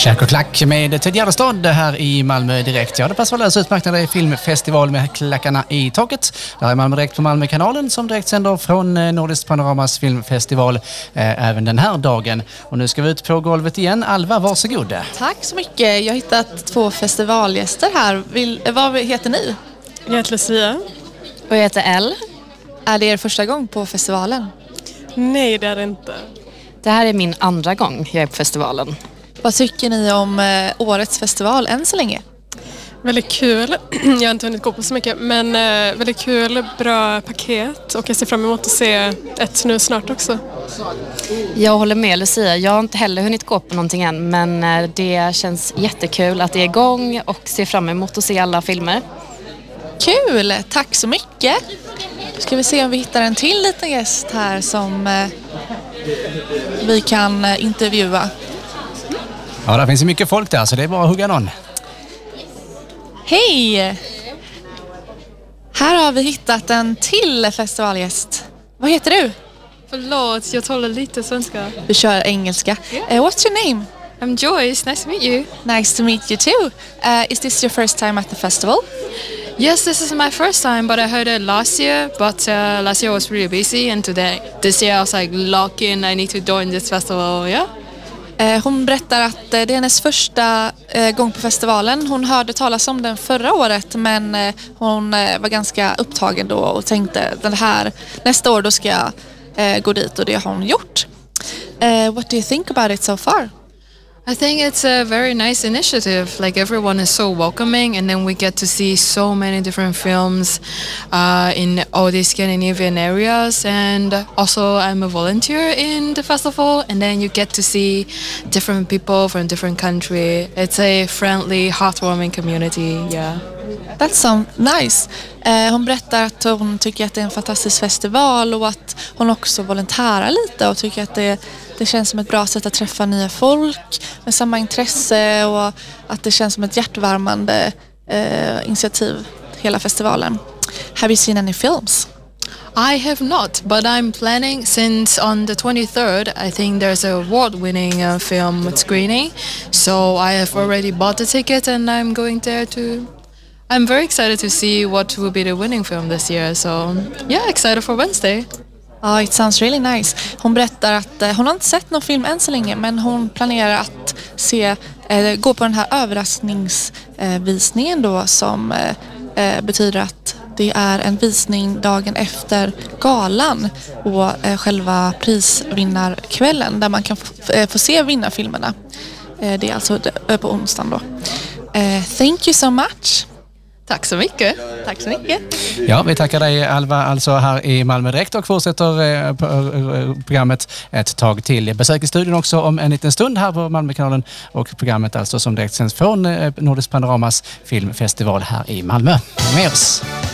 Käk och klack med Ted Gärdestad här i Malmö Direkt. Ja, det passar alldeles utmärkt när det är filmfestival med klackarna i taket. Där är Malmö Direkt på Malmökanalen som direkt sänder från Nordiskt Panoramas filmfestival även den här dagen. Och nu ska vi ut på golvet igen. Alva, varsågod. Tack så mycket. Jag har hittat 2 festivalgäster här. Vad heter ni? Jag heter Lucia. Och jag heter Elle. Är det er första gång på festivalen? Nej, det är det inte. Det här är min andra gång jag är på festivalen. Vad tycker ni om årets festival än så länge? Väldigt kul. Jag har inte hunnit gå på så mycket, men väldigt kul, bra paket och jag ser fram emot att se ett nu snart också. Jag håller med Lucia. Jag har inte heller hunnit gå på någonting än, men det känns jättekul att det är igång och ser fram emot att se alla filmer. Kul! Tack så mycket! Ska vi se om vi hittar en till liten gäst här som vi kan intervjua. Ja, det finns ju mycket folk där så det är bara att hugga någon. Hej! Här har vi hittat en till festivalgäst. Vad heter du? Förlåt, jag talar lite svenska. Vi kör engelska. What's your name? I'm Joyce, nice to meet you. Nice to meet you too. Is this your first time at the festival? Yes, this is my first time, but I heard it last year, but last year was really busy and this year I was like locked in, I need to join this festival, yeah? Hon berättar att det är hennes första gång på festivalen. Hon hörde talas om den förra året, men hon var ganska upptagen då och tänkte nästa år då ska jag gå dit, och det har hon gjort. What do you think about it so far? I think it's a very nice initiative. Like everyone is so welcoming, and then we get to see so many different films in all these Scandinavian areas. And also, I'm a volunteer in the festival, and then you get to see different people from different countries. It's a friendly, heartwarming community. Yeah. That sounds nice. Hon berättar att hon tycker att det är en fantastisk festival och att hon också volontärar lite och tycker att det känns som ett bra sätt att träffa nya folk med samma intresse, och att det känns som ett hjärtvärmande initiativ, hela festivalen. Have you seen any films? I have not, but I'm planning, since on the 23rd, I think there's a award-winning film screening. So I have already bought the ticket and I'm going there to... I'm very excited to see what will be the winning film this year. So yeah, excited for Wednesday. Ja, it sounds really nice. Hon berättar att hon har inte sett någon film än så länge, men hon planerar att gå på den här överraskningsvisningen då, som betyder att det är en visning dagen efter galan och själva prisvinnarkvällen där man kan få se vinnarfilmerna. Det är alltså på onsdagen då. Thank you so much. Tack så mycket. Tack så mycket. Ja, vi tackar dig Alva, alltså här i Malmö Direkt, och fortsätter programmet ett tag till. Besök i studion också om en liten stund här på Malmökanalen, och programmet alltså som direkt sänds från Nordiskt Panoramas filmfestival här i Malmö. Med oss!